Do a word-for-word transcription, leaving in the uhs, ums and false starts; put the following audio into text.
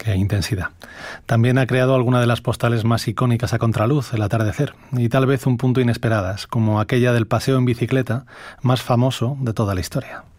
qué intensidad. También ha creado alguna de las postales más icónicas a contraluz, el atardecer, y tal vez un punto inesperadas, como aquella del paseo en bicicleta más famoso de toda la historia.